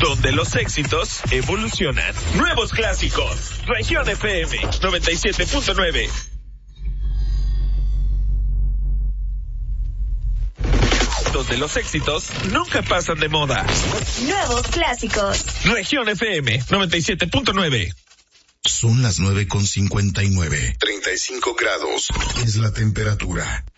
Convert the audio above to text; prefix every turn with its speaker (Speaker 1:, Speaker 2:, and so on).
Speaker 1: donde los éxitos evolucionan. Nuevos clásicos. Región FM 97.9. Donde los éxitos nunca pasan de moda.
Speaker 2: Nuevos clásicos.
Speaker 1: Región FM 97.9.
Speaker 3: Son las 9:59. 35 grados es la temperatura.